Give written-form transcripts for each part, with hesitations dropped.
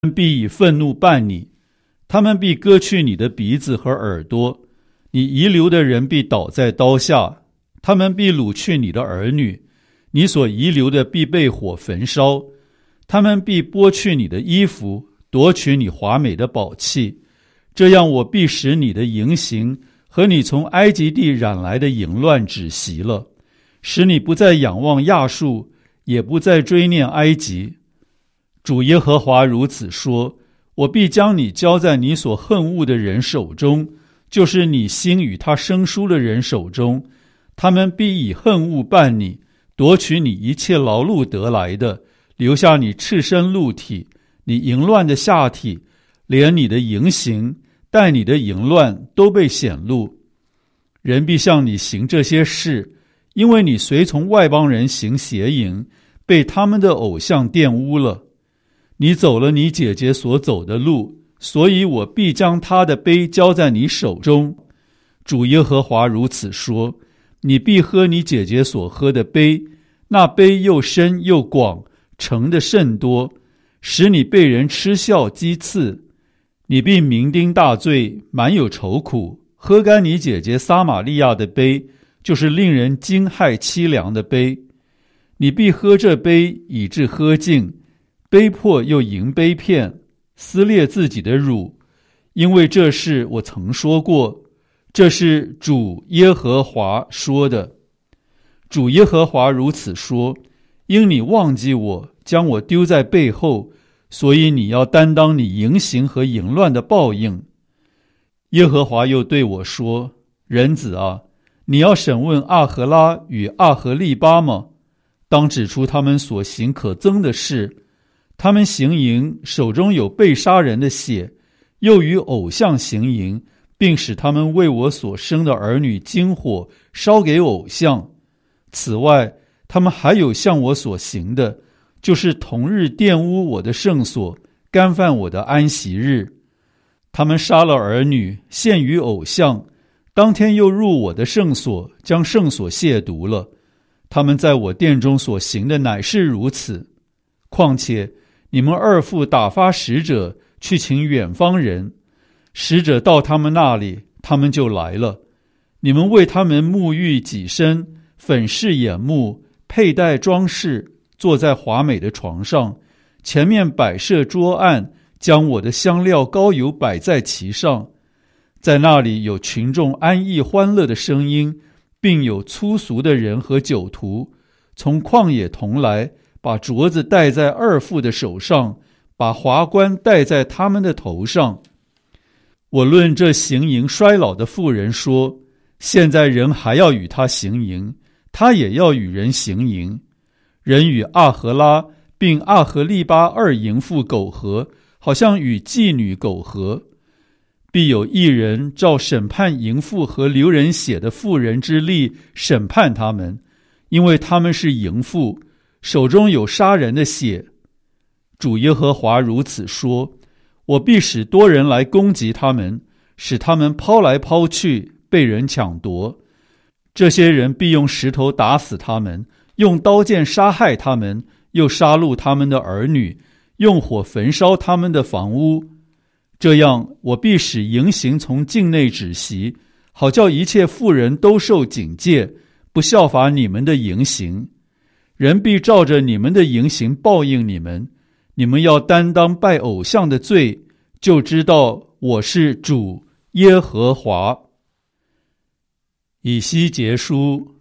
必以愤怒办你，他们必割去你的鼻子和耳朵，你遗留的人必倒在刀下，他们必掳去你的儿女，你所遗留的必被火焚烧，他们必剥去你的衣服，夺取你华美的宝器，这样我必使你的淫行和你从埃及地染来的淫乱止息了，使你不再仰望亚述，也不再追念埃及。主耶和华如此说，我必将你交在你所恨恶的人手中，就是你心与他生疏的人手中，他们必以恨恶办你，夺取你一切劳碌得来的，留下你赤身露体，你淫乱的下体，连你的淫行带你的淫乱都被显露。人必向你行这些事，因为你随从外邦人行邪淫，被他们的偶像玷污了。你走了你姐姐所走的路，所以我必将她的杯交在你手中。主耶和华如此说，你必喝你姐姐所喝的杯，那杯又深又广，盛的甚多，使你被人嗤笑讥刺。你必酩酊大醉，满有愁苦，喝干你姐姐撒玛利亚的杯，就是令人惊骇凄凉的杯。你必喝这杯，以致喝尽，杯破又饮杯片，撕裂自己的乳，因为这事我曾说过，这是主耶和华说的。主耶和华如此说，因你忘记我，将我丢在背后，所以你要担当你淫行和淫乱的报应。耶和华又对我说，人子啊，你要审问阿荷拉与阿荷利巴吗？当指出他们所行可憎的事，他们行淫，手中有被杀人的血，又与偶像行淫，并使他们为我所生的儿女经火烧给偶像。此外，他们还有向我所行的，就是同日玷污我的圣所，干犯我的安息日。他们杀了儿女，献于偶像，当天又入我的圣所，将圣所亵渎了。他们在我殿中所行的乃是如此。况且你们二父打发使者去请远方人，使者到他们那里，他们就来了。你们为他们沐浴己身，粉饰眼目，佩戴装饰，坐在华美的床上，前面摆设桌案，将我的香料膏油摆在其上。在那里有群众安逸欢乐的声音，并有粗俗的人和酒徒，从旷野同来，把镯子戴在二父的手上，把华冠戴在他们的头上。我论这行淫衰老的妇人说，现在人还要与他行淫，他也要与人行淫。人与阿荷拉并阿荷利巴二淫妇苟合，好像与妓女苟合。必有一人照审判淫妇和流人血的妇人之例审判他们，因为他们是淫妇，手中有杀人的血。主耶和华如此说，我必使多人来攻击他们，使他们抛来抛去，被人抢夺。这些人必用石头打死他们，用刀剑杀害他们，又杀戮他们的儿女，用火焚烧他们的房屋。这样，我必使淫行从境内止息，好叫一切妇人都受警戒，不效法你们的淫行。人必照着你们的淫行报应你们，你们要担当拜偶像的罪，就知道我是主耶和华。以西结书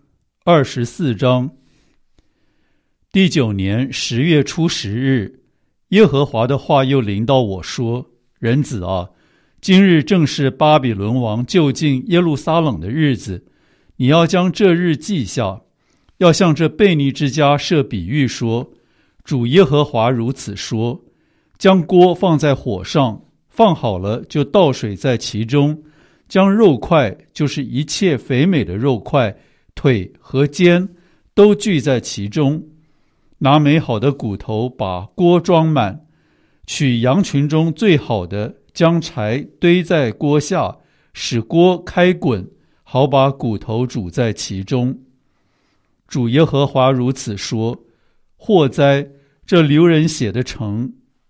24章。第9年10月初10日，耶和华的话又临到我说，人子啊，今日正是巴比伦王就近耶路撒冷的日子，你要将这日记下，要向这悖逆之家设比喻说，主耶和华如此说，将锅放在火上，放好了就倒水在其中，将肉块，就是一切肥美的肉块，腿和肩都聚在其中，拿美好的骨头把锅装满，取羊群中最好的，将柴堆在锅下，使锅开滚，好把骨头煮在其中。主耶和华如此说，祸哉，这流人血的城，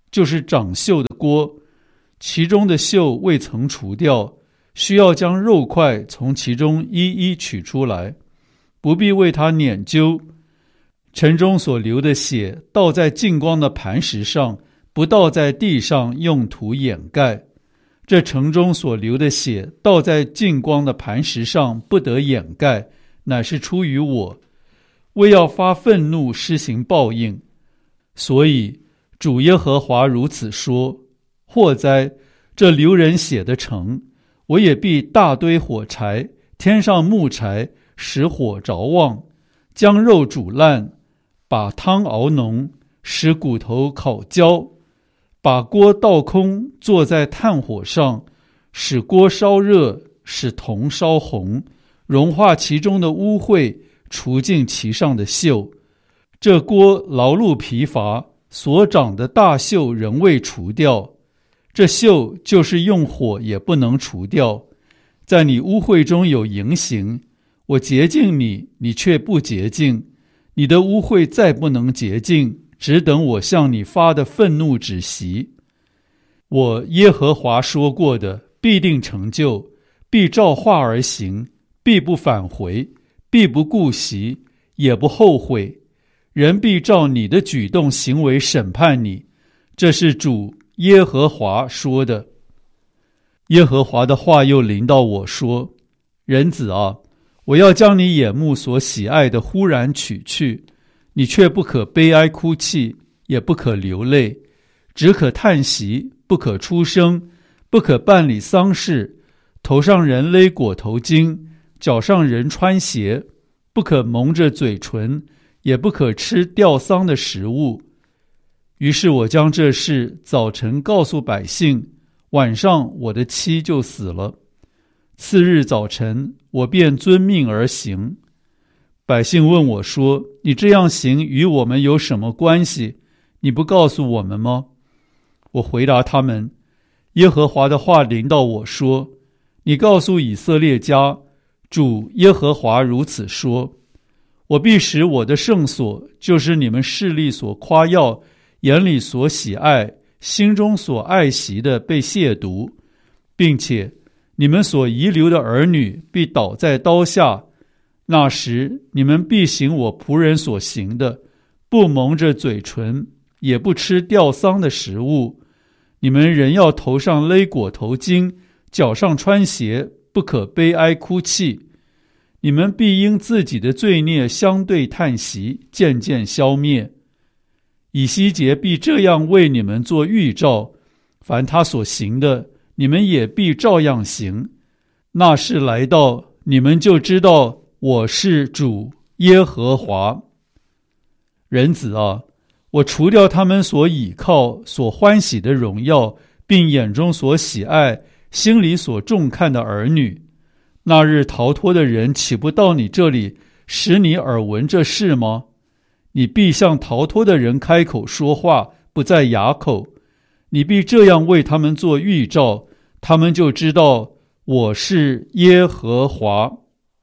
就是长锈的锅，其中的锈未曾除掉，需要将肉块从其中一一取出来，不必为它捻揪。城中所流的血倒在净光的磐石上，不倒在地上用土掩盖。这城中所流的血倒在净光的磐石上，不得掩盖，乃是出于我，为要发愤怒施行报应。所以主耶和华如此说：祸哉，这流人血的城，我也必大堆火柴，添上木柴，使火着旺，将肉煮烂，把汤熬浓，使骨头烤焦，把锅倒空，坐在炭火上，使锅烧热，使铜烧红，融化其中的污秽，除尽其上的锈。这锅劳碌疲乏，所长的大锈仍未除掉，这锈就是用火也不能除掉。在你污秽中有淫行，我洁净你，你却不洁净，你的污秽再不能洁净，只等我向你发的愤怒止息。我耶和华说过的必定成就，必照话而行，必不返回，必不顾惜，也不后悔。人必照你的举动行为审判你，这是主耶和华说的。耶和华的话又临到我说：人子啊，我要将你眼目所喜爱的忽然取去，你却不可悲哀哭泣，也不可流泪，只可叹息，不可出声，不可办理丧事，头上人勒裹头巾，脚上人穿鞋，不可蒙着嘴唇，也不可吃吊丧的食物。于是我将这事早晨告诉百姓，晚上我的妻就死了。次日早晨，我便遵命而行。百姓问我说：你这样行与我们有什么关系？你不告诉我们吗？我回答他们：耶和华的话临到我说：你告诉以色列家，主耶和华如此说：我必使我的圣所，就是你们势力所夸耀，眼里所喜爱，心中所爱惜的，被亵渎，并且你们所遗留的儿女必倒在刀下。那时你们必行我仆人所行的，不蒙着嘴唇，也不吃吊丧的食物。你们人要头上勒裹头巾，脚上穿鞋，不可悲哀哭泣。你们必因自己的罪孽相对叹息，渐渐消灭。以西结必这样为你们做预兆，凡他所行的，你们也必照样行。那事来到，你们就知道我是主耶和华。人子啊，我除掉他们所倚靠、所欢喜的荣耀，并眼中所喜爱、心里所重看的儿女。那日逃脱的人岂不到你这里，使你耳闻这事吗？你必向逃脱的人开口说话，不在哑口。你必这样为他们做预兆，他们就知道我是耶和华。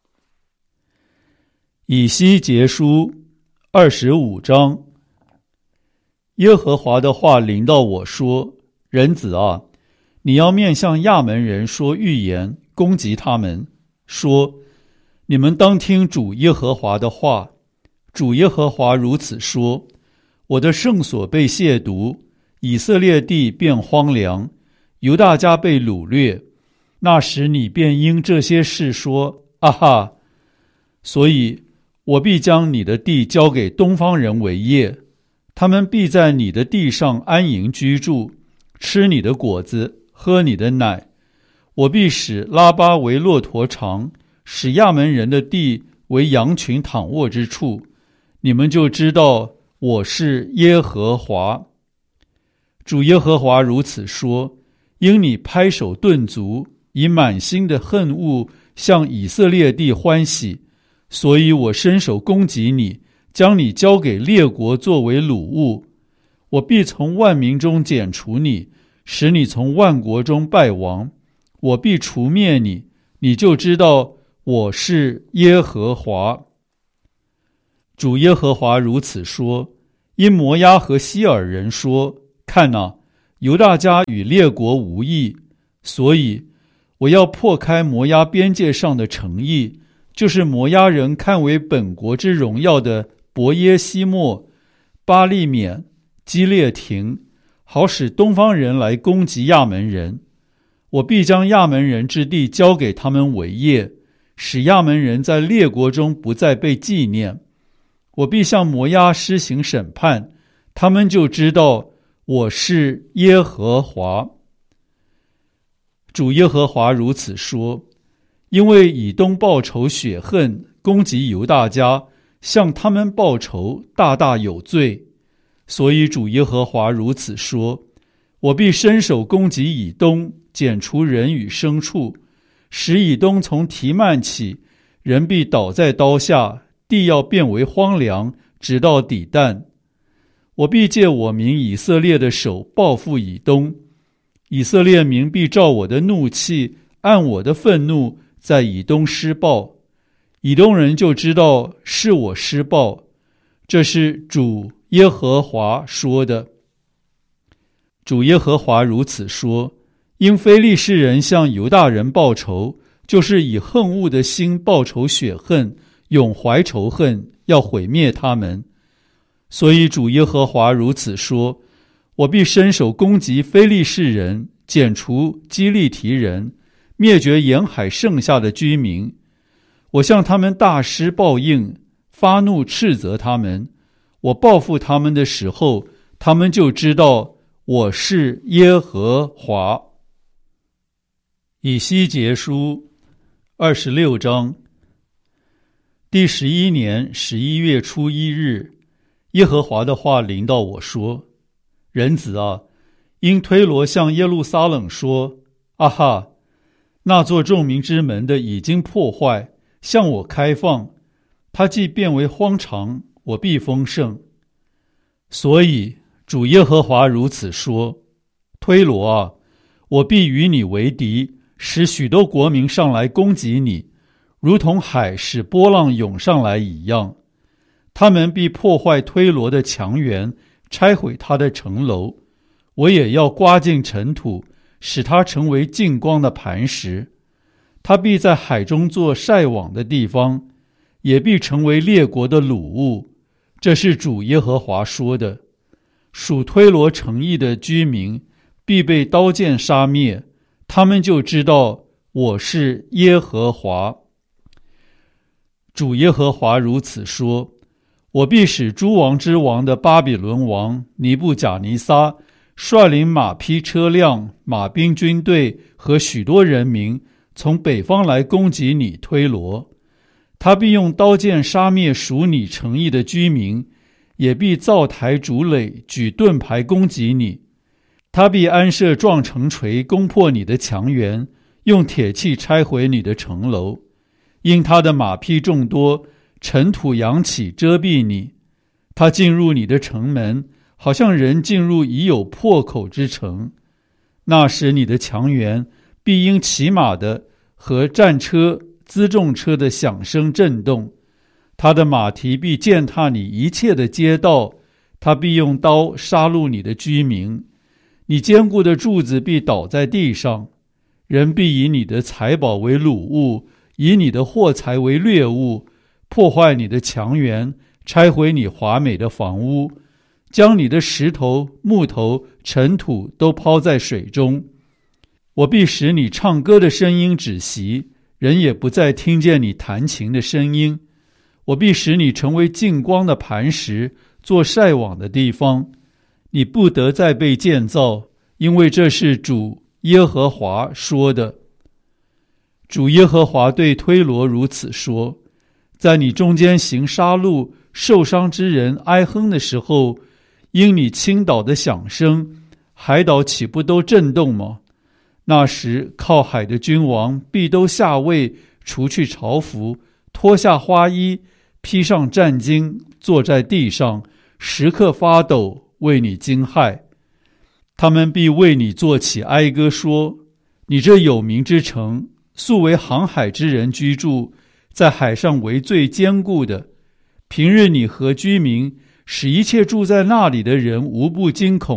以西结书25章。耶和华的话临到我说：人子啊，你要面向亚门人说预言，攻击他们，说：你们当听主耶和华的话。主耶和华如此说：我的圣所被亵渎，以色列地变荒凉，犹大家被掳掠。那时你便因这些事说：啊哈！所以我必将你的地交给东方人为业，他们必在你的地上安营居住，吃你的果子，喝你的奶。我必使拉巴为骆驼场，使亚门人的地为羊群躺卧之处。你们就知道我是耶和华。主耶和华如此说：因你拍手顿足，以满心的恨恶向以色列地欢喜，所以我伸手攻击你，将你交给列国作为掳物。我必从万民中剪除你，使你从万国中败亡。我必除灭你，你就知道我是耶和华。主耶和华如此说：因摩押和希尔人说：看哪， 犹大家与列国无异，所以我要破开摩押边界上的城邑，就是摩押人看为本国之荣耀的伯耶西莫、巴利缅、基列亭，好使东方人来攻击亚门人。我必将亚门人之地交给他们为业，使亚门人在列国中不再被纪念。我必向摩押施行审判，他们就知道我是耶和华。主耶和华如此说：因为以东报仇雪恨，攻击犹大家，向他们报仇，大大有罪。所以主耶和华如此说：我必伸手攻击以东，剪除人与牲畜，使以东从提曼起，人必倒在刀下，地要变为荒凉，直到底但。我必借我民以色列的手报复以东，以色列民必照我的怒气，按我的愤怒，在以东施报。以东人就知道是我施报，这是主耶和华说的。主耶和华如此说：因非利士人向犹大人报仇，就是以恨恶的心报仇雪恨，永怀仇恨，要毁灭他们。所以主耶和华如此说：我必伸手攻击非利士人，剪除基利提人，灭绝沿海剩下的居民。我向他们大施报应，发怒斥责他们。我报复他们的时候，他们就知道我是耶和华。以西结书26章。第11年11月初1日，耶和华的话临到我说：人子啊，因推罗向耶路撒冷说：啊哈，那座众民之门的已经破坏，向我开放，它既变为荒场，我必丰盛。所以主耶和华如此说：推罗啊，我必与你为敌，使许多国民上来攻击你，如同海使波浪涌上来一样。他们必破坏推罗的墙垣，拆毁他的城楼。我也要刮尽尘土，使它成为净光的磐石。他必在海中做晒网的地方，也必成为列国的掳物。这是主耶和华说的。属推罗城邑的居民必被刀剑杀灭，他们就知道我是耶和华。主耶和华如此说：我必使诸王之王的巴比伦王尼布甲尼撒率领马匹车辆、马兵军队和许多人民从北方来攻击你推罗。他必用刀剑杀灭属你城邑的居民，也必造台筑垒，举盾牌攻击你。他必安设撞城锤，攻破你的墙垣，用铁器拆毁你的城楼。因他的马匹众多，尘土扬起遮蔽你。他进入你的城门，好像人进入已有破口之城。那时你的墙垣必因骑马的和战车、辎重车的响声震动。他的马蹄必践踏你一切的街道，他必用刀杀戮你的居民。你坚固的柱子必倒在地上，人必以你的财宝为掳物，以你的货财为掠物，破坏你的墙垣，拆毁你华美的房屋，将你的石头、木头、尘土都抛在水中。我必使你唱歌的声音止息，人也不再听见你弹琴的声音。我必使你成为净光的磐石，做晒网的地方。你不得再被建造，因为这是主耶和华说的。主耶和华对推罗如此说：在你中间行杀戮、受伤之人哀哼的时候，因你倾倒的响声，海岛岂不都震动吗？那时靠海的君王必都下位，除去朝服，脱下花衣，披上战巾，坐在地上，时刻发抖，为你惊骇。他们必为你作起哀歌，说：你这有名之城，素为航海之人居住，在海上为最坚固的。平日你和居民，使一切住在那里的人无不惊恐，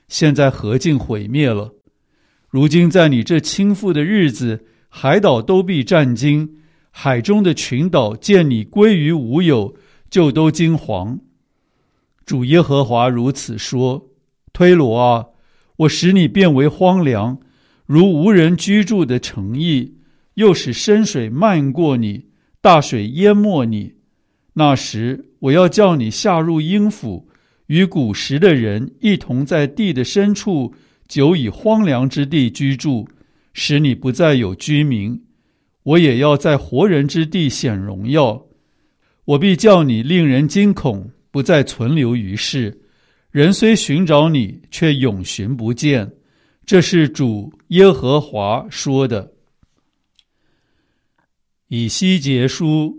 现在何竟毁灭了？如今在你这倾覆的日子，海岛都必战惊，海中的群岛见你归于无有，就都惊惶。主耶和华如此说：推罗啊，我使你变为荒凉，如无人居住的城邑，又使深水漫过你，大水淹没你。那时我要叫你下入阴府，与古时的人一同在地的深处，久以荒凉之地居住，使你不再有居民。我也要在活人之地显荣耀。我必叫你令人惊恐，不再存留于世。人虽寻找你，却永寻不见。这是主耶和华说的。以西结书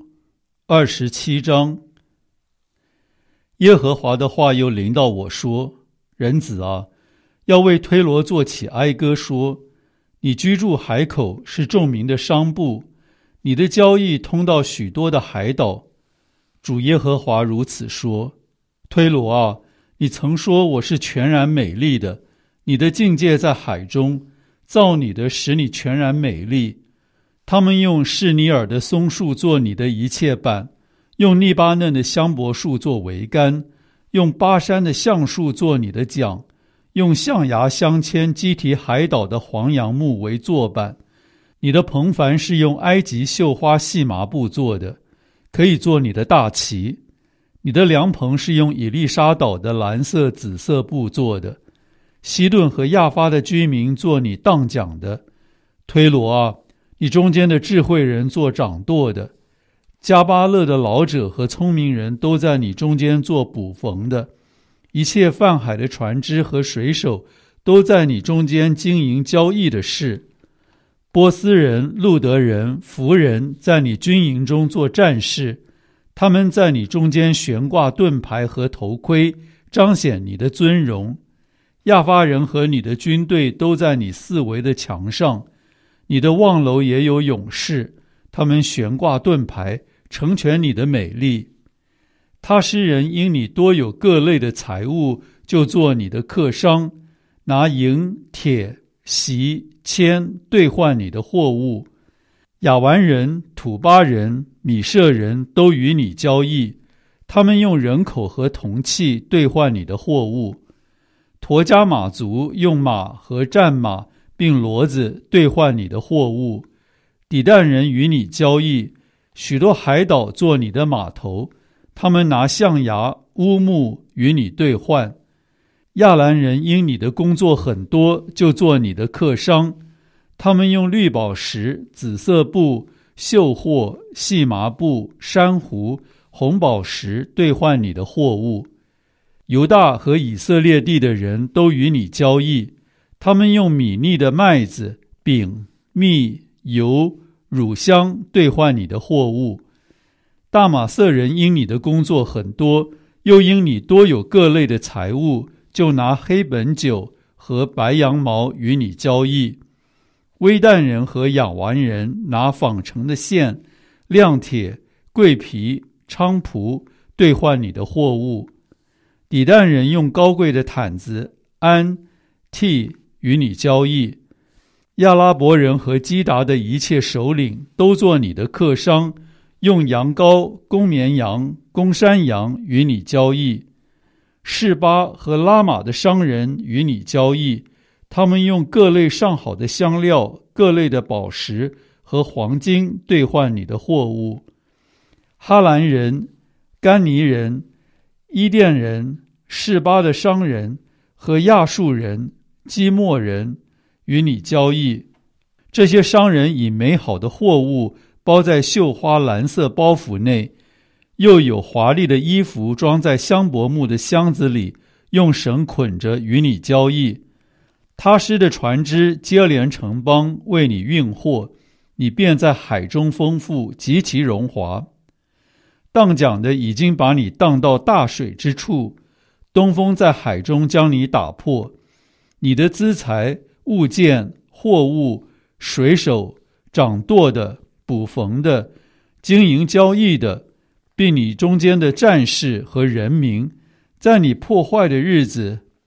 27章。耶和华的话又临到我说：人子啊，要为推罗作起哀歌说，你居住海口，是众民的商埠，你的交易通到许多的海岛。主耶和华如此说：推罗啊，你曾说我是全然美丽的，你的境界在海中，造你的使你全然美丽。他们用士尼尔的松树做你的一切板，用利巴嫩的香柏树做桅杆，用巴山的橡树做你的桨，用象牙镶嵌基提海岛的黄杨木为座板。你的篷帆是用埃及绣花细麻布做的，可以做你的大旗。你的凉棚是用以利沙岛的蓝色紫色布做的。西顿和亚发的居民做你当讲的。推罗啊，你中间的智慧人做掌舵的。加巴勒的老者和聪明人都在你中间做捕缝的。一切泛海的船只和水手都在你中间经营交易的事。波斯人、路德人、弗人在你军营中做战士，他们在你中间悬挂盾牌和头盔，彰显你的尊荣。亚发人和你的军队都在你四围的墙上，你的望楼也有勇士，他们悬挂盾牌，成全你的美丽。他施人因你多有各类的财物，就做你的客商，拿银、铁、锡、铅兑换你的货物。亚完人、土巴人、米舍人都与你交易，他们用人口和铜器兑换你的货物。陀加马族用马和战马并骡子兑换你的货物。底但人与你交易，许多海岛做你的码头，他们拿象牙、乌木与你兑换。亚兰人因你的工作很多，就做你的客商，他们用绿宝石、紫色布、绣货、细麻布、珊瑚、红宝石兑换你的货物。犹大和以色列地的人都与你交易，他们用米腻的麦子、饼、蜜、油、乳香兑换你的货物。大马色人因你的工作很多，又因你多有各类的财物，就拿黑本酒和白羊毛与你交易。微旦人和亚完人拿纺成的线、亮铁、桂皮、菖蒲兑换你的货物。底但人用高贵的毯子、鞍、替与你交易。亚拉伯人和基达的一切首领都做你的客商，用羊羔、公绵羊、公山羊与你交易。示巴和拉玛的商人与你交易，他们用各类上好的香料、各类的宝石和黄金兑换你的货物。哈兰人、甘尼人、伊甸人、示巴的商人和亚述人、基莫人与你交易。这些商人以美好的货物包在绣花蓝色包袱内，又有华丽的衣服装在香柏木的箱子里，用绳捆着与你交易。他施的船只接连城邦为你运货，你便在海中丰富，极其荣华。荡桨的已经把你荡到大水之处，东风在海中将你打破。你的资财、物件、货物、水手、掌舵的、捕缝的、经营交易的，并你中间的战士和人民，在你破坏的日子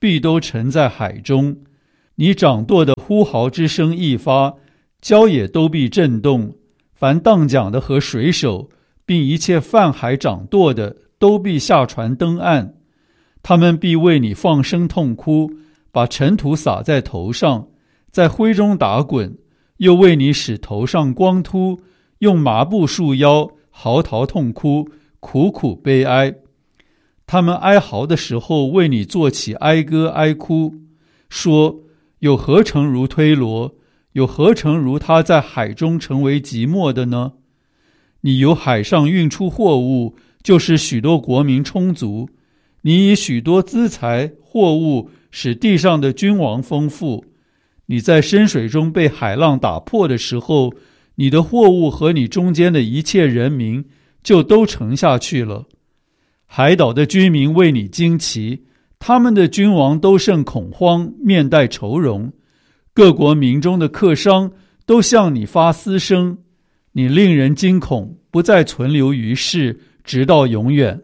必都沉在海中。你掌舵的呼号之声一发，礁也都必震动。凡荡桨的和水手，并一切泛海掌舵的，都必下船登岸。他们必为你放声痛哭，把尘土撒在头上，在灰中打滚，又为你使头上光秃，用麻布束腰，嚎啕痛哭，苦苦悲哀。他们哀嚎的时候，为你做起哀歌哀哭，说：有何城如推罗？有何城如他在海中成为寂寞的呢？你由海上运出货物，就使许多国民充足。你以许多资财货物，使地上的君王丰富。你在深水中被海浪打破的时候，你的货物和你中间的一切人民就都沉下去了。海岛的居民为你惊奇，他们的君王都甚恐慌，面带愁容。各国民中的客商都向你发嘶声，你令人惊恐，不再存留于世，直到永远。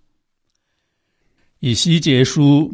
以西结书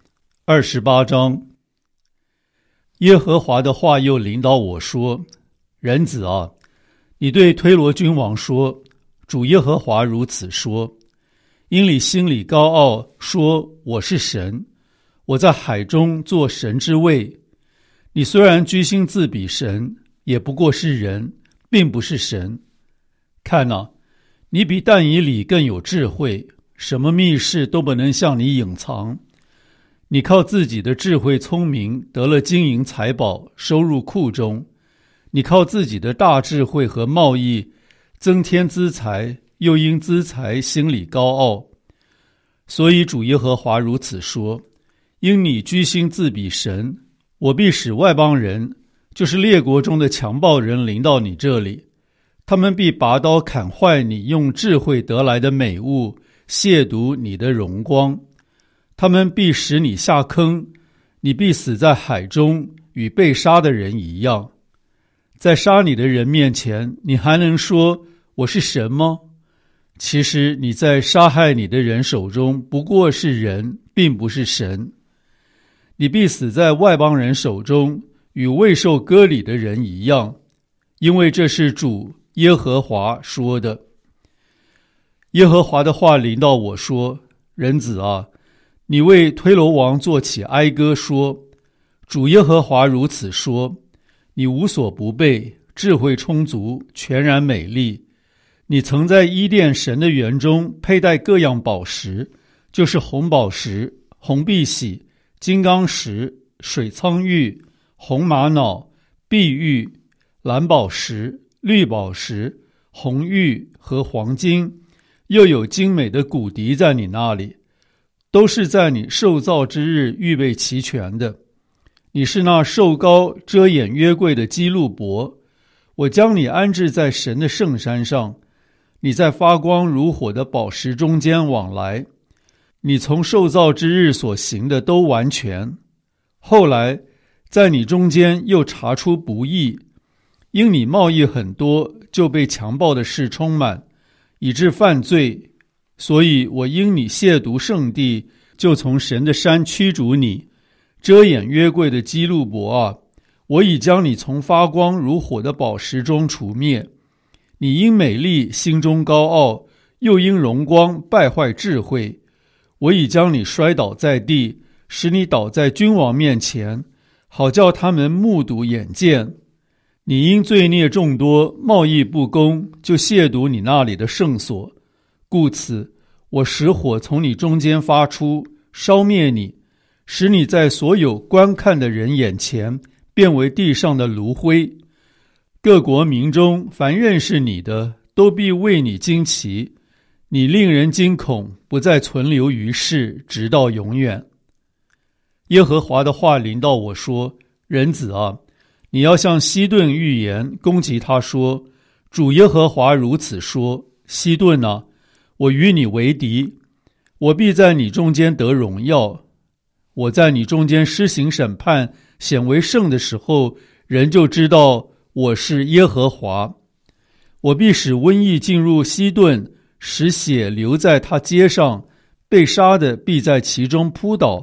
28章。耶和华的话又临到我说：人子啊，你对推罗君王说，主耶和华如此说：因你心里高傲，说我是神，我在海中做神之位。你虽然居心自比神，也不过是人，并不是神。看哪，你比但以理更有智慧，什么密事都不能向你隐藏。你靠自己的智慧聪明，得了金银财宝，收入库中。你靠自己的大智慧和贸易，增添资财，又因资财心里高傲。所以主耶和华如此说：因你居心自比神，我必使外邦人，就是列国中的强暴人临到你这里，他们必拔刀砍坏你用智慧得来的美物，亵渎你的荣光。他们必使你下坑，你必死在海中，与被杀的人一样。在杀你的人面前，你还能说我是神吗？其实你在杀害你的人手中不过是人，并不是神。你必死在外邦人手中，与未受割礼的人一样，因为这是主耶和华说的。耶和华的话临到我说：人子啊，你为推罗王作起哀歌说：主耶和华如此说，你无所不备，智慧充足，全然美丽。你曾在伊甸神的园中佩戴各样宝石，就是红宝石、红碧玺、金刚石、水苍玉、红玛瑙、碧玉、蓝宝石、绿宝石、红玉和黄金，又有精美的骨笛在你那里，都是在你受造之日预备齐全的。你是那瘦高遮掩约柜的基路伯，我将你安置在神的圣山上。你在发光如火的宝石中间往来，你从受造之日所行的都完全。后来在你中间又查出不义，因你贸易很多，就被强暴的事充满，以致犯罪。所以我因你亵渎圣地，就从神的山驱逐你。遮掩约柜的基路伯啊，我已将你从发光如火的宝石中除灭。你因美丽心中高傲，又因荣光败坏智慧。我已将你摔倒在地，使你倒在君王面前，好叫他们目睹眼见。你因罪孽众多，贸易不公，就亵渎你那里的圣所。故此，我使火从你中间发出，烧灭你，使你在所有观看的人眼前变为地上的炉灰。各国民中凡认识你的，都必为你惊奇。你令人惊恐，不再存留于世，直到永远。耶和华的话临到我说：人子啊，你要向西顿预言，攻击他说：主耶和华如此说，西顿啊，我与你为敌，我必在你中间得荣耀。我在你中间施行审判，显为圣的时候，人就知道我是耶和华。我必使瘟疫进入西顿，使血流在他街上，被杀的必在其中扑倒，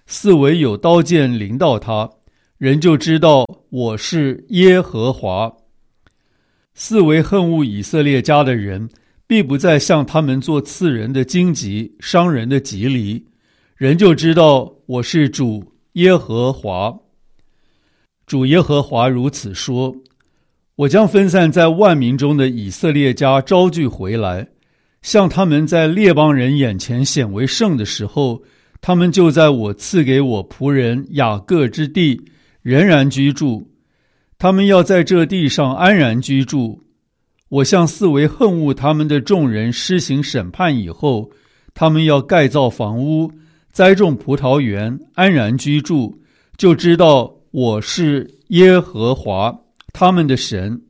四围有刀剑临到他，人就知道我是耶和华。四围恨恶以色列家的人，必不再向他们做刺人的荆棘，伤人的蒺藜，人就知道我是主耶和华。主耶和华如此说：我将分散在万民中的以色列家招聚回来，像他们在列邦人眼前显为圣的时候，他们就在我赐给我仆人雅各之地仍然居住。他们要在这地上安然居住。我向四围恨恶他们的众人施行审判以后，他们要盖造房屋，栽种葡萄园，安然居住，就知道我是耶和华他们的神。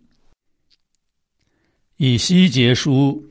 以西结书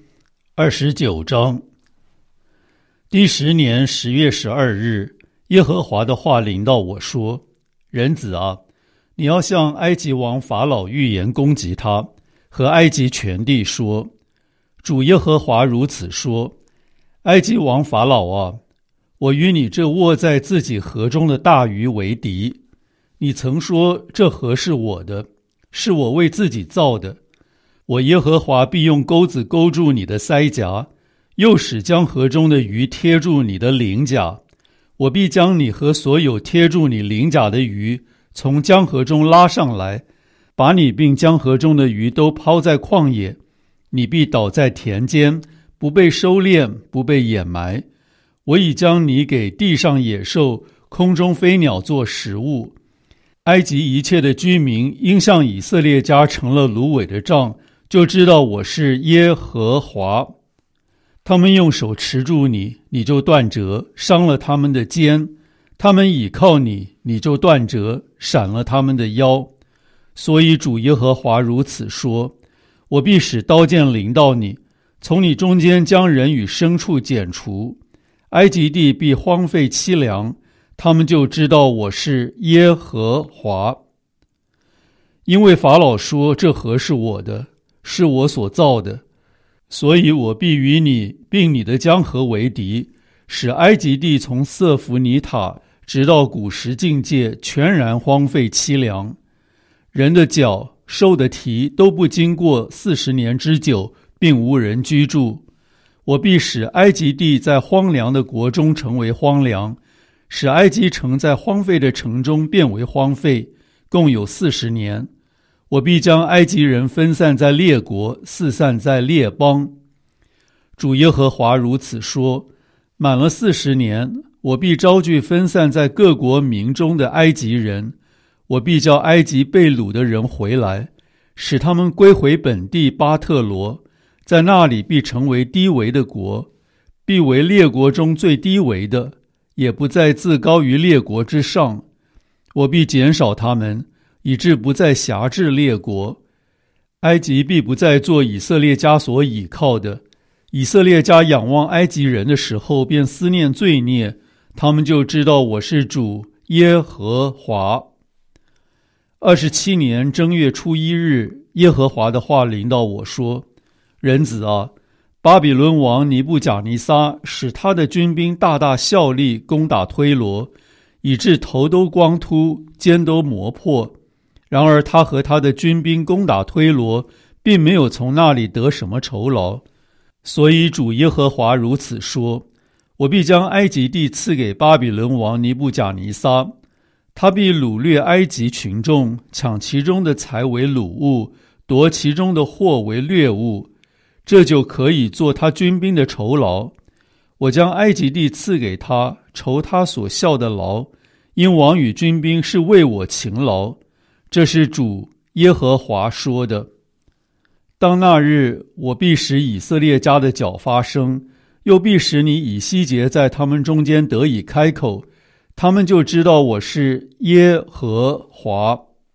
29章。第10年10月12日，耶和华的话临到我说：人子啊，你要向埃及王法老预言攻击他，和埃及全地说：主耶和华如此说：埃及王法老啊，我与你这握在自己河中的大鱼为敌。你曾说这河是我的，是我为自己造的。我耶和华必用钩子勾住你的腮颊，又使江河中的鱼贴住你的鳞甲。我必将你和所有贴住你鳞甲的鱼从江河中拉上来，把你并江河中的鱼都抛在旷野。你必倒在田间，不被收敛，不被掩埋。我已将你给地上野兽、空中飞鸟做食物。埃及一切的居民因向以色列家成了芦苇的杖，就知道我是耶和华。他们用手持住你，你就断折，伤了他们的肩；他们倚靠你，你就断折，闪了他们的腰。所以主耶和华如此说：我必使刀剑临到你，从你中间将人与牲畜剪除，埃及地必荒废凄凉，他们就知道我是耶和华。因为法老说这河是我的，是我所造的，所以我必与你并你的江河为敌，使埃及地从瑟弗尼塔直到古时境界全然荒废凄凉。人的脚、兽的蹄都不经过40年之久，并无人居住。我必使埃及地在荒凉的国中成为荒凉，使埃及城在荒废的城中变为荒废，共有40年。我必将埃及人分散在列国，四散在列邦。主耶和华如此说：满了40年，我必招聚分散在各国民中的埃及人，我必叫埃及被掳的人回来，使他们归回本地巴特罗，在那里必成为低微的国，必为列国中最低微的，也不再自高于列国之上。我必减少他们，以致不再辖制列国。埃及必不再做以色列家所倚靠的。以色列家仰望埃及人的时候，便思念罪孽，他们就知道我是主耶和华。27年正月初1日，耶和华的话临到我说：人子啊，巴比伦王尼布甲尼撒使他的军兵大大效力，攻打推罗，以致头都光秃，肩都磨破。然而他和他的军兵攻打推罗，并没有从那里得什么酬劳。所以主耶和华如此说：我必将埃及地赐给巴比伦王尼布甲尼撒，他必掳掠埃及群众，抢其中的财为掳物，夺其中的货为掠物，这就可以做他军兵的酬劳。我将埃及地赐给他，酬他所效的劳，因王与军兵是为我勤劳。这是主耶和华说的。当那日，我必使以色列家的脚发声，又必使你以西结在他们中间得以开口，他们就知道我是耶和华。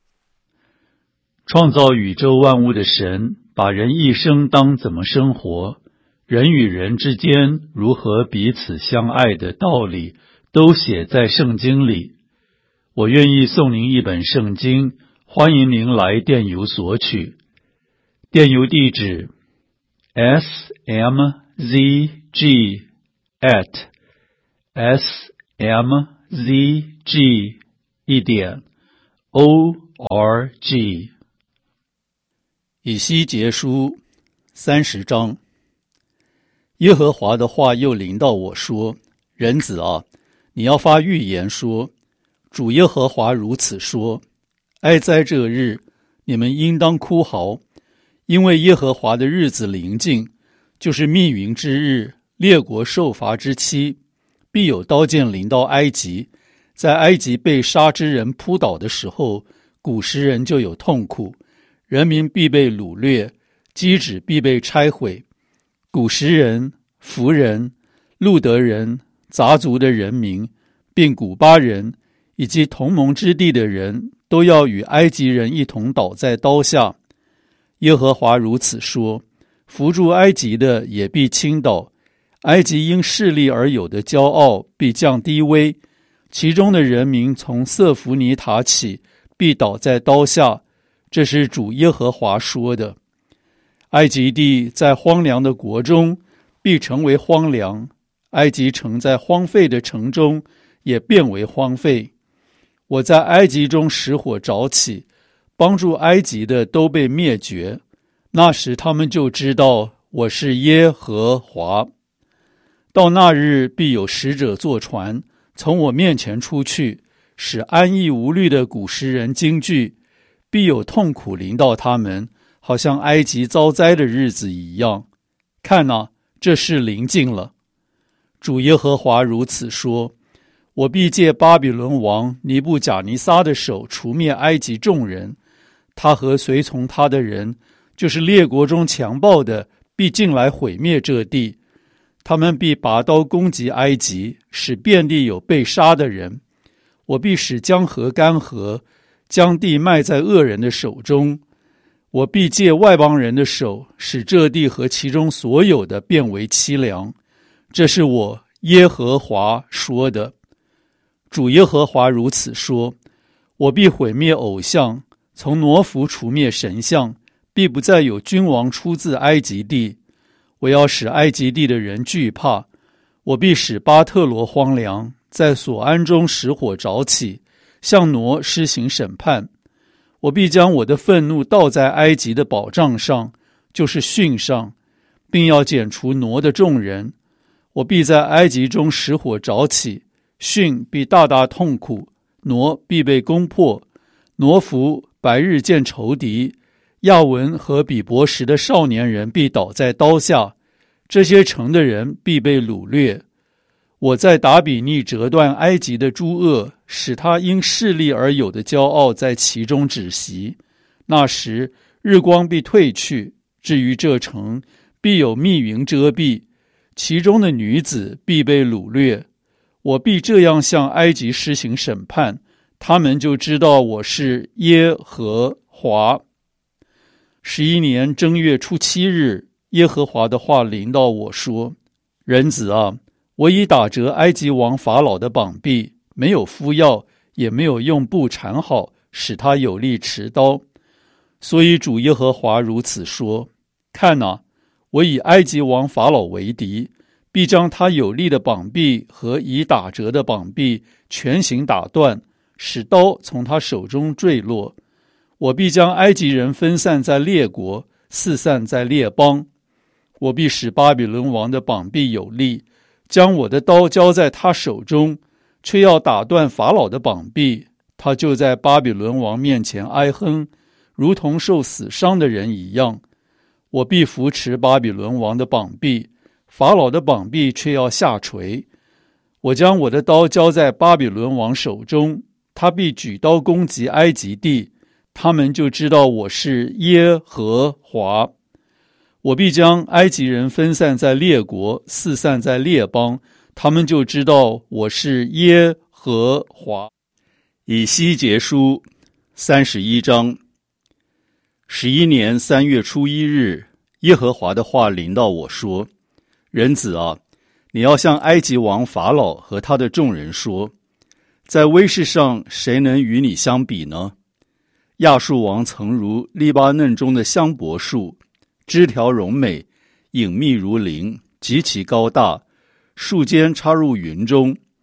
创造宇宙万物的神，把人一生当怎么生活，人与人之间如何彼此相爱的道理，都写在圣经里。我愿意送您一本圣经，欢迎您来电邮索取。电邮地址 smzg@smzg zg-org。 以西结书30章。耶和华的话又临到我说：人子啊，你要发预言说，主耶和华如此说，哀哉这日，你们应当哭嚎，因为耶和华的日子临近，就是密云之日，列国受罚之期，必有刀剑临到埃及，在埃及被杀之人扑倒的时候，古时人就有痛苦，人民必被掳掠，基址必被拆毁，古时人、弗人、路德人、杂族的人民，并古巴人以及同盟之地的人，都要与埃及人一同倒在刀下。耶和华如此说，扶助埃及的也必倾倒，埃及因势力而有的骄傲必降低微，其中的人民从瑟弗尼塔起必倒在刀下，这是主耶和华说的。埃及地在荒凉的国中必成为荒凉，埃及城在荒废的城中也变为荒废。我在埃及中使火着起，帮助埃及的都被灭绝，那时他们就知道我是耶和华。到那日，必有使者坐船，从我面前出去，使安逸无虑的古时人惊惧，必有痛苦临到他们，好像埃及遭灾的日子一样。看哪，这事临近了。主耶和华如此说，我必借巴比伦王尼布甲尼撒的手除灭埃及众人，他和随从他的人，就是列国中强暴的，必进来毁灭这地。他们必拔刀攻击埃及，使遍地有被杀的人。我必使江河干涸，将地卖在恶人的手中。我必借外邦人的手，使这地和其中所有的变为凄凉。这是我耶和华说的。主耶和华如此说，我必毁灭偶像，从挪弗除灭神像，必不再有君王出自埃及地。我要使埃及地的人惧怕，我必使巴特罗荒凉，在索安中使火着起，向挪施行审判。我必将我的愤怒倒在埃及的宝藏上，就是汛上，并要剪除挪的众人。我必在埃及中使火着起，汛必大大痛苦，挪必被攻破。挪弗白日见仇敌，亚文和比伯什的少年人必倒在刀下，这些城的人必被掳掠。我在达比尼折断埃及的诸恶，使他因势力而有的骄傲在其中止息。那时日光必退去，至于这城，必有密云遮蔽，其中的女子必被掳掠。我必这样向埃及施行审判，他们就知道我是耶和华。11年正月初7日，耶和华的话临到我说，人子啊，我已打折埃及王法老的膀臂，没有敷药，也没有用布缠好，使他有力持刀。所以主耶和华如此说，看哪，我以埃及王法老为敌，必将他有力的膀臂和已打折的膀臂全行打断，使刀从他手中坠落。我必将埃及人分散在列国，四散在列邦。我必使巴比伦王的膀臂有力，将我的刀交在他手中，却要打断法老的膀臂，他就在巴比伦王面前哀哼，如同受死伤的人一样。我必扶持巴比伦王的膀臂，法老的膀臂却要下垂。我将我的刀交在巴比伦王手中，他必举刀攻击埃及地，他们就知道我是耶和华。我必将埃及人分散在列国，四散在列邦，他们就知道我是耶和华。以西结书31章。11年3月初1日，耶和华的话临到我说，人子啊，你要向埃及王法老和他的众人说，在威势上谁能与你相比呢？亚述王曾如利巴嫩中的香柏树，枝条荣美，隐秘如林，极其高大，树尖插入云中。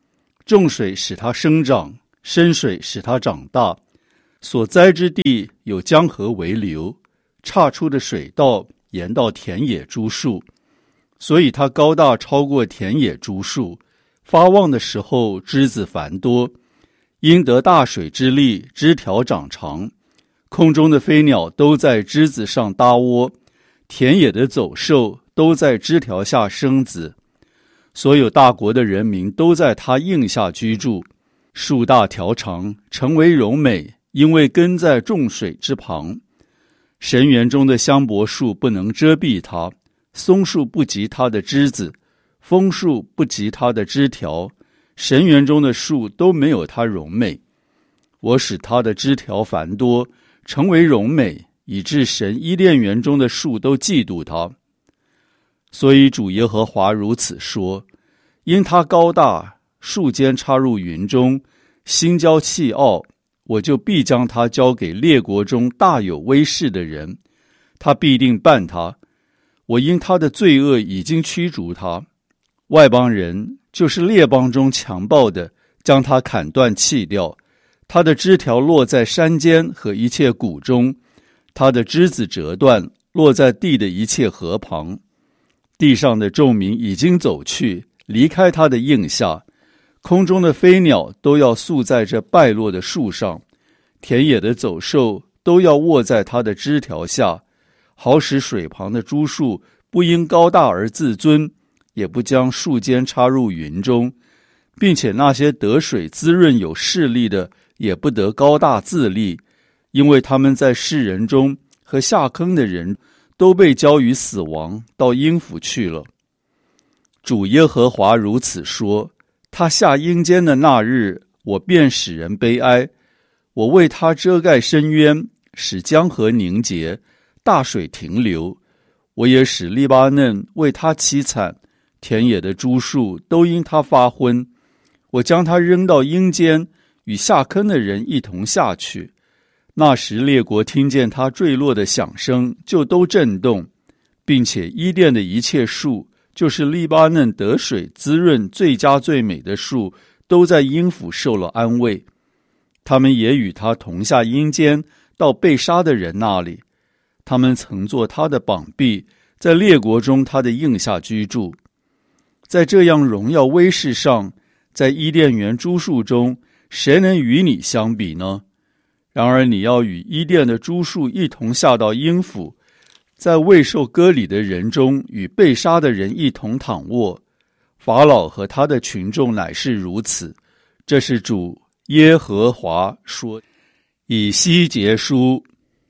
重水使它生长，深水使它长大。所栽之地有江河为流，岔出的水道沿到田野株树，所以它高大超过田野株树，发旺的时候枝子繁多，因得大水之力，枝条长长。空中的飞鸟都在枝子上搭窝，田野的走兽都在枝条下生子。所有大国的人民都在它荫下居住。树大条长，成为柔美，因为根在众水之旁。神园中的香柏树不能遮蔽它，松树不及它的枝子，枫树不及它的枝条，神园中的树都没有它柔美。我使它的枝条繁多，成为柔美，以致神伊甸园中的树都嫉妒它。所以主耶和华如此说：因它高大，树尖插入云中，心骄气傲，我就必将它交给列国中大有威势的人，他必定办他。我因他的罪恶已经驱逐他。外邦人，就是列邦中强暴的，将他砍断弃掉。他的枝条落在山间和一切谷中，他的枝子折断，落在地的一切河旁。地上的众民已经走去，离开他的荫下。空中的飞鸟都要宿在这败落的树上，田野的走兽都要卧在他的枝条下，好使水旁的株树不因高大而自尊，也不将树尖插入云中，并且那些得水滋润有势力的也不得高大自立，因为他们在世人中和下坑的人都被交于死亡，到阴府去了。主耶和华如此说：他下阴间的那日，我便使人悲哀。我为他遮盖深渊，使江河凝结，大水停留。我也使利巴嫩为他凄惨，田野的株树都因他发昏。我将他扔到阴间，与下坑的人一同下去。那时列国听见他坠落的响声，就都震动，并且伊甸的一切树，就是利巴嫩得水滋润最佳最美的树，都在阴府受了安慰。他们也与他同下阴间，到被杀的人那里。他们曾做他的膀臂，在列国中他的荫下居住。在这样荣耀威势上，在伊甸园株树中，谁能与你相比呢？然而你要与伊甸的株树一同下到阴府，在未受割礼的人中与被杀的人一同躺卧。法老和他的群众乃是如此。这是主耶和华说。以西结书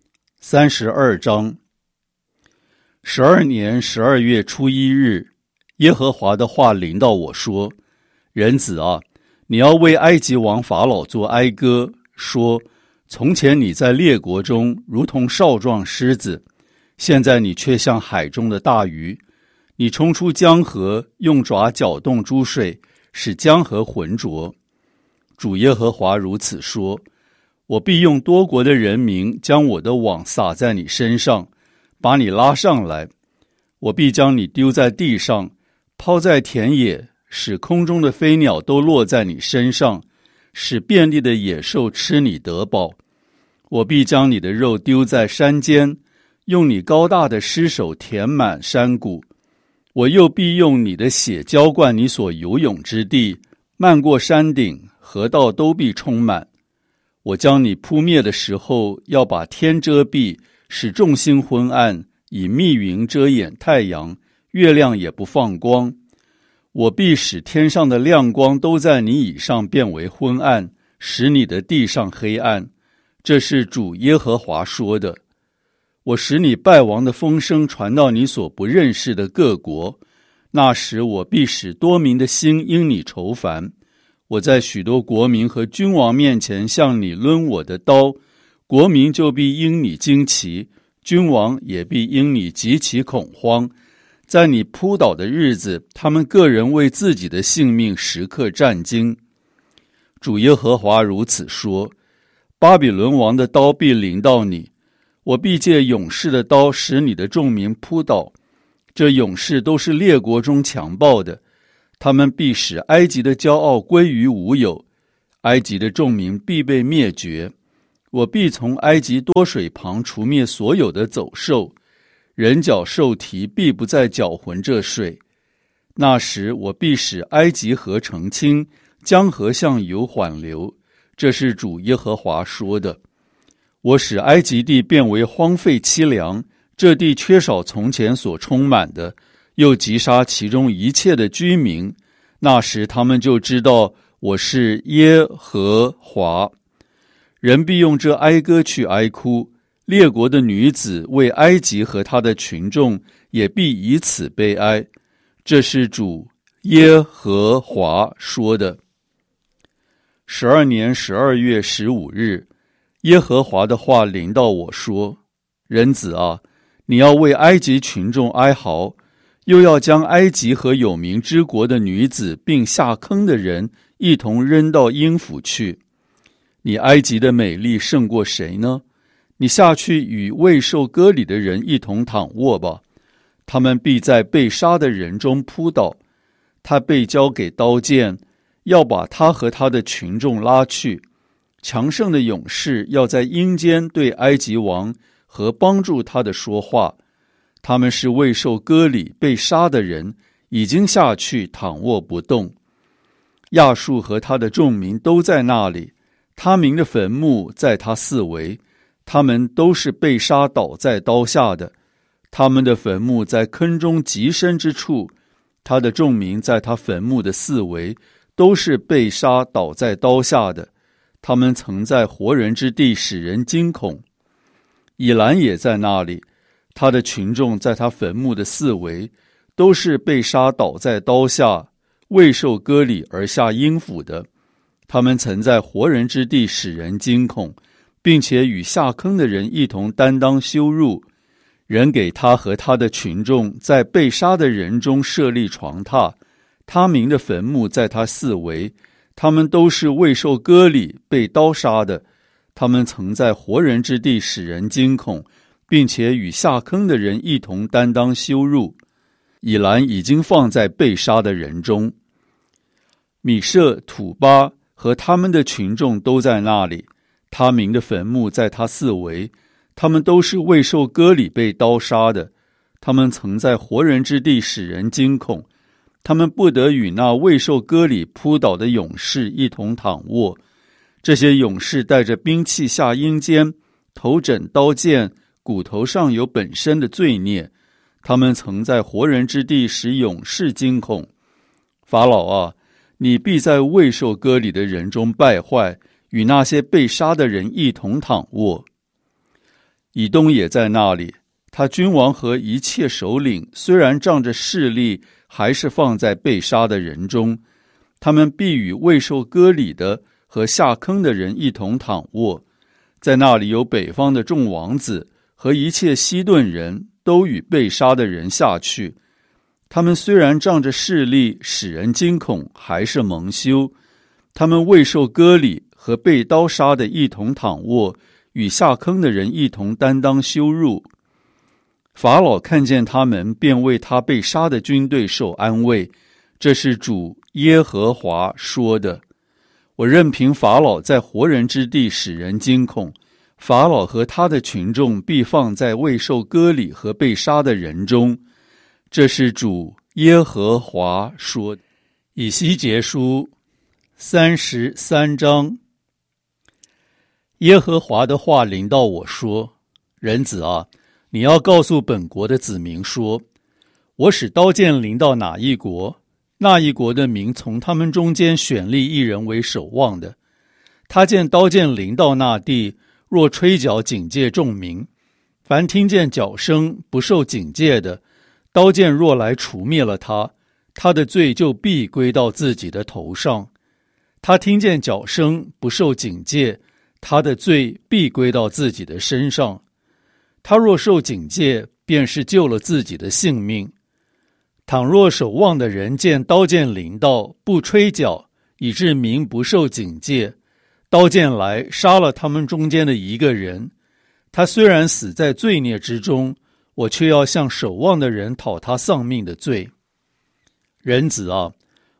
32章。12年12月初1日，耶和华的话临到我说：人子啊，你要为埃及王法老作哀歌，说：从前你在列国中如同少壮狮子，现在你却像海中的大鱼。你冲出江河，用爪搅动诸水，使江河浑浊。主耶和华如此说：我必用多国的人民将我的网撒在你身上，把你拉上来。我必将你丢在地上，抛在田野，使空中的飞鸟都落在你身上，使遍地的野兽吃你得饱。我必将你的肉丢在山间，用你高大的尸首填满山谷。我又必用你的血浇灌你所游泳之地，漫过山顶，河道都必充满。我将你扑灭的时候，要把天遮蔽，使众星昏暗，以密云遮掩太阳，月亮也不放光。我必使天上的亮光都在你以上变为昏暗，使你的地上黑暗。这是主耶和华说的。我使你败亡的风声传到你所不认识的各国，那时我必使多民的心因你愁烦。我在许多国民和君王面前向你抡我的刀，国民就必因你惊奇，君王也必因你极其恐慌。在你扑倒的日子，他们个人为自己的性命时刻战惊。主耶和华如此说：巴比伦王的刀必临到你，我必借勇士的刀使你的众民扑倒。这勇士都是列国中强暴的， 他们必使埃及的骄傲归于无有，埃及的众民必被灭绝。我必从埃及多水旁除灭所有的走兽，人脚兽蹄必不再搅浑这水。那时我必使埃及河澄清，江河向油缓流。这是主耶和华说的。我使埃及地变为荒废凄凉，这地缺少从前所充满的，又击杀其中一切的居民。那时他们就知道我是耶和华。人必用这哀歌去哀哭，列国的女子为埃及和他的群众也必以此悲哀。这是主耶和华说的。12年12月15日，耶和华的话临到我说：人子啊，你要为埃及群众哀嚎，又要将埃及和有名之国的女子并下坑的人一同扔到阴府去。你埃及的美丽胜过谁呢？你下去与未受割礼的人一同躺卧吧，他们必在被杀的人中扑倒。他被交给刀剑，要把他和他的群众拉去。强盛的勇士要在阴间对埃及王和帮助他的说话。他们是未受割礼被杀的人，已经下去躺卧不动。亚述和他的众民都在那里，他民的坟墓在他四围，他们都是被杀倒在刀下的。他们的坟墓在坑中极深之处，他的众民在他坟墓的四围，都是被杀倒在刀下的。他们曾在活人之地使人惊恐。以兰也在那里，他的群众在他坟墓的四围，都是被杀倒在刀下，未受割礼而下阴府的。他们曾在活人之地使人惊恐，并且与下坑的人一同担当羞辱。人给他和他的群众在被杀的人中设立床榻，他民的坟墓在他四围，他们都是未受割礼被刀杀的。他们曾在活人之地使人惊恐，并且与下坑的人一同担当羞辱。以兰已经放在被杀的人中。米舍、土巴和他们的群众都在那里，他民的坟墓在他四围，他们都是未受割礼被刀杀的。他们曾在活人之地使人惊恐，他们不得与那未受割礼扑倒的勇士一同躺卧。这些勇士带着兵器下阴间，头枕刀剑，骨头上有本身的罪孽。他们曾在活人之地使勇士惊恐。法老啊，你必在未受割礼的人中败坏，与那些被杀的人一同躺卧。以东也在那里，他君王和一切首领虽然仗着势力，还是放在被杀的人中。他们必与未受割礼的和下坑的人一同躺卧。在那里有北方的众王子和一切西顿人，都与被杀的人下去。他们虽然仗着势力使人惊恐，还是蒙羞。他们未受割礼和被刀杀的一同躺卧，与下坑的人一同担当羞辱。法老看见他们，便为他被杀的军队受安慰。这是主耶和华说的。我任凭法老在活人之地使人惊恐，法老和他的群众必放在未受割礼和被杀的人中。这是主耶和华说的。以西结书33章。耶和华的话临到我说：人子啊，你要告诉本国的子民说，我使刀剑临到哪一国，那一国的民从他们中间选立一人为守望的。他见刀剑临到那地，若吹角警戒众民，凡听见角声不受警戒的，刀剑若来除灭了他，他的罪就必归到自己的头上。他听见角声不受警戒，他的罪必归到自己的身上。他若受警戒，便是救了自己的性命。倘若守望的人见刀剑临到，不吹角，以致民不受警戒，刀剑来杀了他们中间的一个人，他虽然死在罪孽之中，我却要向守望的人讨他丧命的罪。人子啊，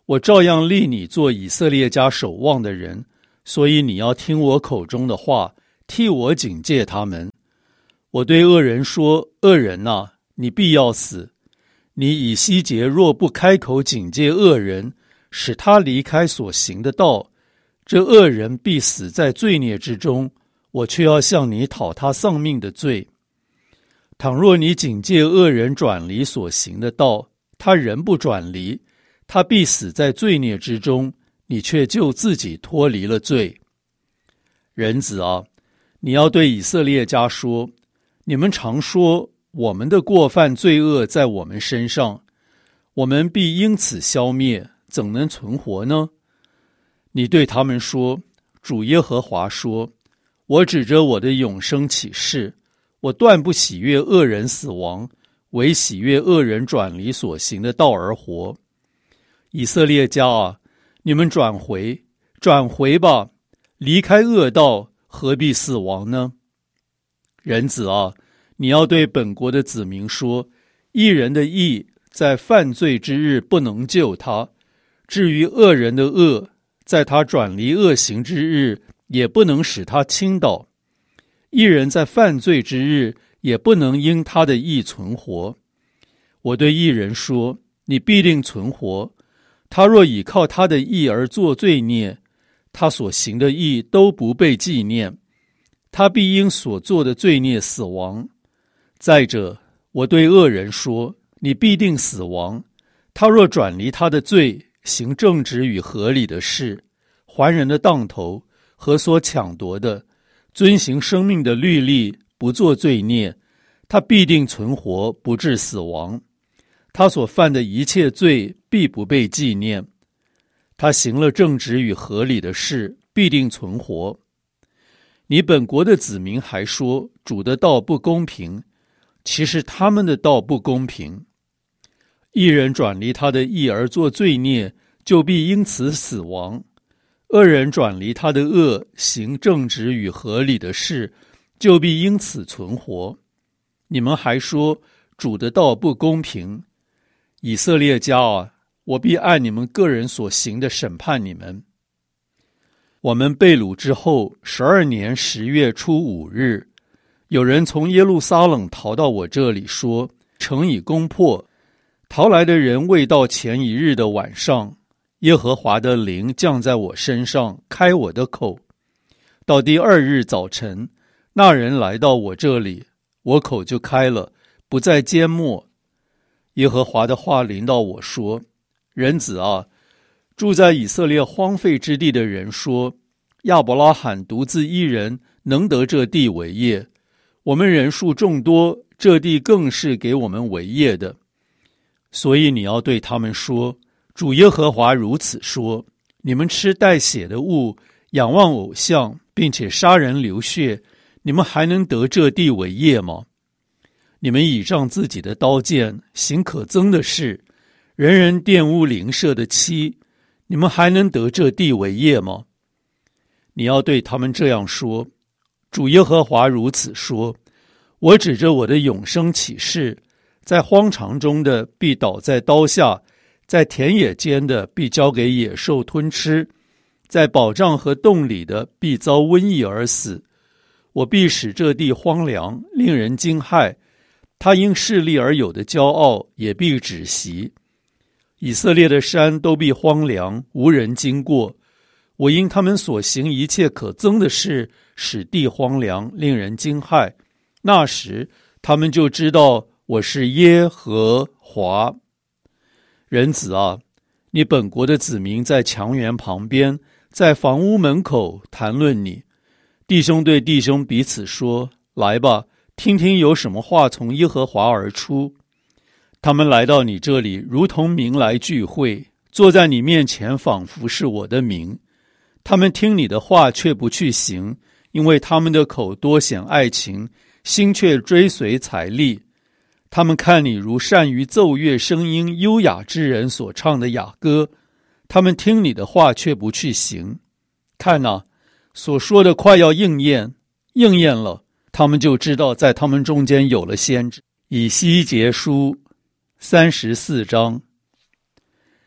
我照样立你做以色列家守望的人，所以你要听我口中的话，替我警戒他们。我对恶人说，恶人啊，你必要死。你以西结若不开口警戒恶人，使他离开所行的道，这恶人必死在罪孽之中，我却要向你讨他丧命的罪。倘若你警戒恶人转离所行的道，他仍不转离，他必死在罪孽之中，你却就自己脱离了罪。人子啊，你要对以色列家说，你们常说我们的过犯罪恶在我们身上，我们必因此消灭，怎能存活呢？你对他们说，主耶和华说，我指着我的永生起誓，我断不喜悦恶人死亡，唯喜悦恶人转离所行的道而活。以色列家啊，你们转回吧，离开恶道，何必死亡呢？人子啊，你要对本国的子民说，义人的义在犯罪之日不能救他，至于恶人的恶，在他转离恶行之日也不能使他倾倒。义人在犯罪之日也不能因他的义存活。我对义人说，你必定存活。他若倚靠他的义而作罪孽，他所行的义都不被纪念，他必因所做的罪孽死亡。再者，我对恶人说，你必定死亡。他若转离他的罪，行正直与合理的事，还人的当头和所抢夺的，遵行生命的律例，不做罪孽，他必定存活，不致死亡。他所犯的一切罪必不被纪念。他行了正直与合理的事，必定存活。你本国的子民还说，主的道不公平，其实他们的道不公平。义人转离他的义而作罪孽，就必因此死亡；恶人转离他的恶，行正直与合理的事，就必因此存活。你们还说，主的道不公平。以色列家啊，我必按你们个人所行的审判你们。我们被掳之后12年10月初5日，有人从耶路撒冷逃到我这里，说城已攻破。逃来的人未到前一日的晚上，耶和华的灵降在我身上，开我的口。到第2日早晨，那人来到我这里，我口就开了，不再缄默。耶和华的话临到我说，人子啊，住在以色列荒废之地的人说，亚伯拉罕独自一人能得这地为业，我们人数众多，这地更是给我们为业的。所以你要对他们说，主耶和华如此说，你们吃带血的物，仰望偶像，并且杀人流血，你们还能得这地为业吗？你们倚仗自己的刀剑，行可憎的事，人人玷污邻舍的妻，你们还能得这地为业吗？你要对他们这样说，主耶和华如此说，我指着我的永生起誓，在荒场中的必倒在刀下，在田野间的必交给野兽吞吃，在宝藏和洞里的必遭瘟疫而死。我必使这地荒凉，令人惊骇，他因势力而有的骄傲也必止息。以色列的山都必荒凉，无人经过。我因他们所行一切可憎的事，使地荒凉，令人惊骇。那时他们就知道我是耶和华。人子啊，你本国的子民在墙垣旁边，在房屋门口谈论你。弟兄对弟兄彼此说，来吧，听听有什么话从耶和华而出。他们来到你这里，如同民来聚会，坐在你面前，仿佛是我的民。他们听你的话，却不去行，因为他们的口多显爱情，心却追随财力。他们看你如善于奏乐声音优雅之人所唱的雅歌，他们听你的话，却不去行。看哪，所说的快要应验了，他们就知道在他们中间有了先知。以西结书34章。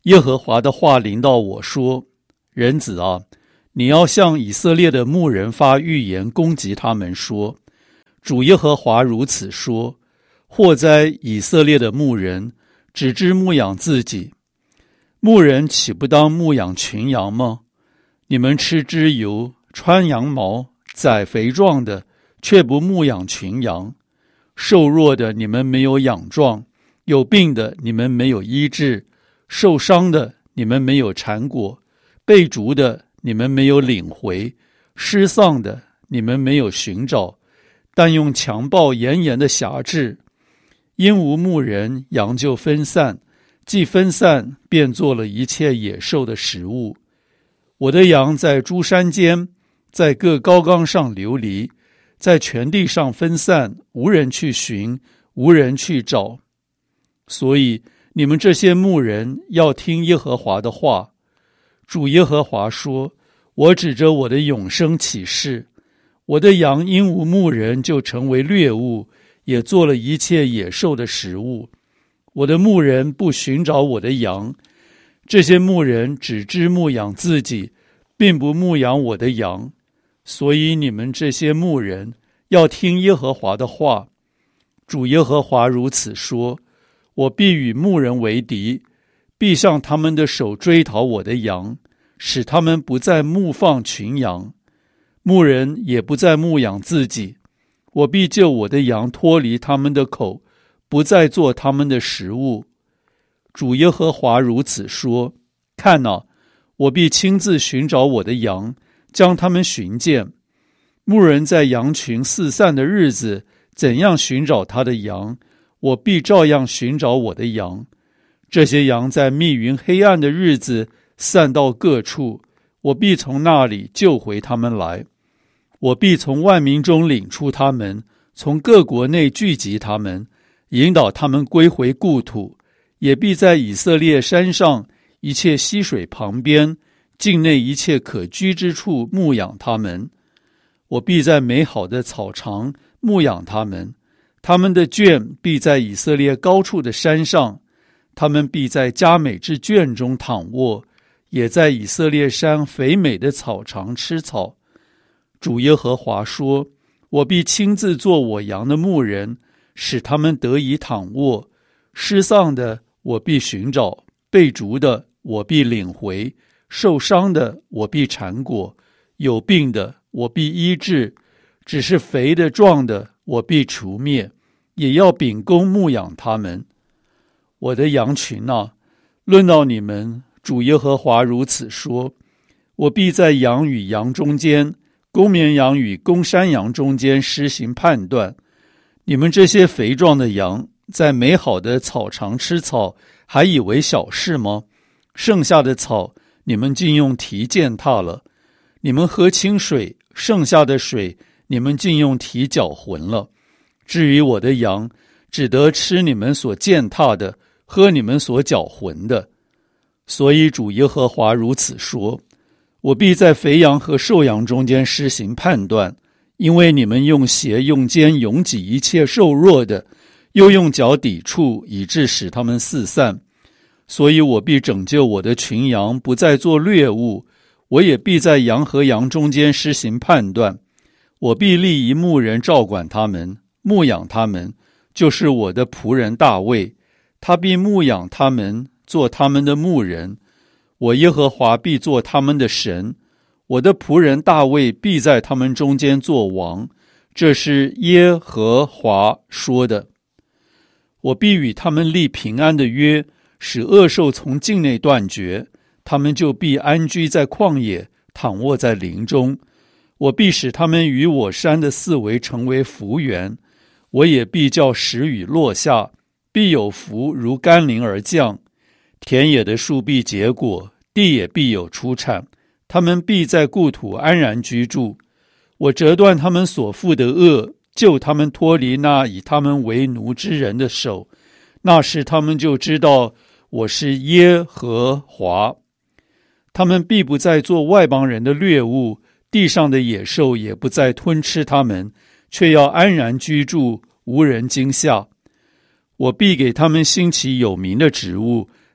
耶和华的话临到我说：人子啊，你要向以色列的牧人发预言，攻击他们说：主耶和华如此说，祸哉以色列的牧人，只知牧养自己。牧人岂不当牧养群羊吗？你们吃脂油，穿羊毛，宰肥壮的，却不牧养群羊。瘦弱的你们没有养壮，有病的你们没有医治，受伤的你们没有缠裹，被逐的你们没有领回，失丧的你们没有寻找，但用强暴严严的辖制。因无牧人，羊就分散，既分散，便做了一切野兽的食物。我的羊在诸山间，在各高冈上流离，在全地上分散，无人去寻，无人去找。所以你们这些牧人要听耶和华的话。主耶和华说：我指着我的永生起誓，我的羊因无牧人就成为掠物，也做了一切野兽的食物。我的牧人不寻找我的羊，这些牧人只知牧养自己，并不牧养我的羊。所以你们这些牧人要听耶和华的话。主耶和华如此说：我必与牧人为敌，必向他们的手追讨我的羊，使他们不再牧放群羊，牧人也不再牧养自己。我必救我的羊脱离他们的口，不再做他们的食物。主耶和华如此说：看哪，我必亲自寻找我的羊，将他们寻见。牧人在羊群四散的日子，怎样寻找他的羊，我必照样寻找我的羊。这些羊在密云黑暗的日子散到各处，我必从那里救回他们来。我必从万民中领出他们，从各国内聚集他们，引导他们归回故土，也必在以色列山上一切溪水旁边，境内一切可居之处牧养他们。我必在美好的草场牧养他们，他们的圈必在以色列高处的山上，他们必在佳美之圈中躺卧，也在以色列山肥美的草场吃草。主耶和华说：我必亲自做我羊的牧人，使他们得以躺卧。失丧的我必寻找，被逐的我必领回，受伤的我必缠裹，有病的我必医治，只是肥的壮的我必除灭，也要秉公牧养他们。我的羊群啊，论到你们，主耶和华如此说：我必在羊与羊中间，公绵羊与公山羊中间施行判断。你们这些肥壮的羊，在美好的草场吃草，还以为小事吗？剩下的草，你们竟用蹄践踏了。你们喝清水，剩下的水，你们竟用蹄搅浑了。至于我的羊，只得吃你们所践踏的，喝你们所搅浑的。所以主耶和华如此说：我必在肥羊和瘦羊中间施行判断，因为你们用鞋用肩拥挤一切瘦弱的，又用脚抵触，以致使他们四散。所以我必拯救我的群羊，不再做掠物。我也必在羊和羊中间施行判断。我必立一牧人照管他们，牧养他们，就是我的仆人大卫。他必牧养他们，做他们的牧人。我耶和华必做他们的神，我的仆人大卫必在他们中间做王。这是耶和华说的。我必与他们立平安的约，使恶兽从境内断绝，他们就必安居在旷野，躺卧在林中。我必使他们与我山的四围成为福源，我也必叫时雨落下，必有福如甘霖而降。田野的树必结果，地也必有出产，他们必在故土安然居住。我折断他们所负的恶，救他们脱离那以他们为奴之人的手。那时他们就知道我是耶和华。他们必不再做外邦人的掠物，地上的野兽也不再吞吃他们，却要安然居住，无人惊吓。我必给他们兴起有名的植物，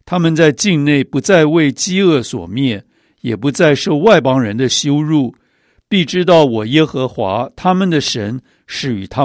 他们在境内不再为饥饿所灭，也不再受外邦人的羞辱，必知道我耶和华他们的神是与他们